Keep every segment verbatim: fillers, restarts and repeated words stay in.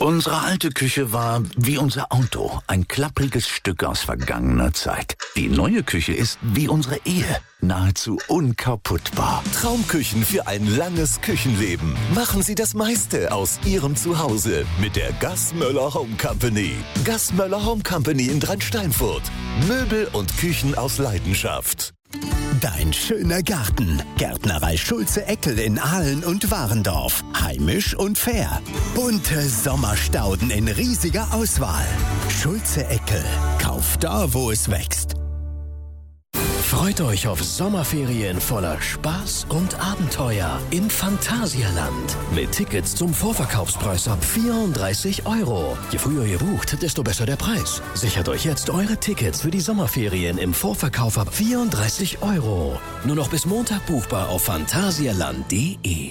Unsere alte Küche war wie unser Auto, ein klappriges Stück aus vergangener Zeit. Die neue Küche ist wie unsere Ehe, nahezu unkaputtbar. Traumküchen für ein langes Küchenleben. Machen Sie das meiste aus Ihrem Zuhause mit der Gassmöller Home Company. Gassmöller Home Company in Dransteinfurt. Möbel und Küchen aus Leidenschaft. Dein schöner Garten. Gärtnerei Schulze-Eckel in Aalen und Warendorf. Heimisch und fair. Bunte Sommerstauden in riesiger Auswahl. Schulze-Eckel. Kauf da, wo es wächst. Freut euch auf Sommerferien voller Spaß und Abenteuer im Phantasialand. Mit Tickets zum Vorverkaufspreis ab vierunddreißig Euro. Je früher ihr bucht, desto besser der Preis. Sichert euch jetzt eure Tickets für die Sommerferien im Vorverkauf ab vierunddreißig Euro. Nur noch bis Montag buchbar auf phantasialand punkt de.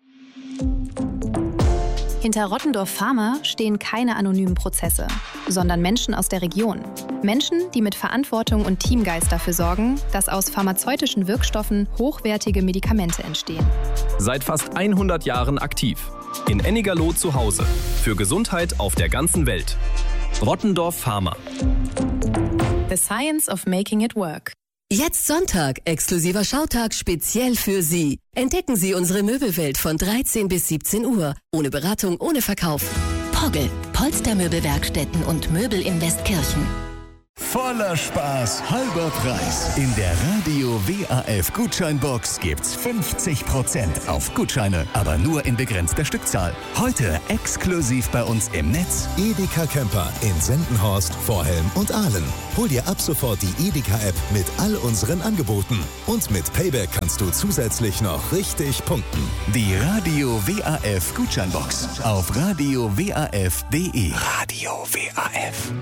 Hinter Rottendorf Pharma stehen keine anonymen Prozesse, sondern Menschen aus der Region. Menschen, die mit Verantwortung und Teamgeist dafür sorgen, dass aus pharmazeutischen Wirkstoffen hochwertige Medikamente entstehen. Seit fast hundert Jahren aktiv. In Ennigerloh zu Hause. Für Gesundheit auf der ganzen Welt. Rottendorf Pharma. The Science of Making It Work. Jetzt Sonntag, exklusiver Schautag speziell für Sie. Entdecken Sie unsere Möbelwelt von dreizehn bis siebzehn Uhr. Ohne Beratung, ohne Verkauf. Pogge, Polstermöbelwerkstätten und Möbel in Westkirchen. Voller Spaß, halber Preis. In der Radio W A F Gutscheinbox gibt's fünfzig Prozent auf Gutscheine, aber nur in begrenzter Stückzahl. Heute exklusiv bei uns im Netz. Edeka Camper in Sendenhorst, Vorhelm und Aalen. Hol dir ab sofort die Edeka-App mit all unseren Angeboten. Und mit Payback kannst du zusätzlich noch richtig punkten. Die Radio W A F Gutscheinbox auf radio w a f punkt de. Radio W A F.